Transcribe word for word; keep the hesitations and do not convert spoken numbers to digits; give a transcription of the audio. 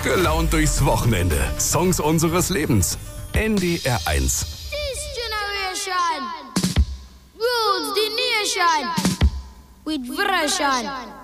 Gelaunt durchs Wochenende. Songs unseres Lebens. N D R eins. This generation rules the nation with version.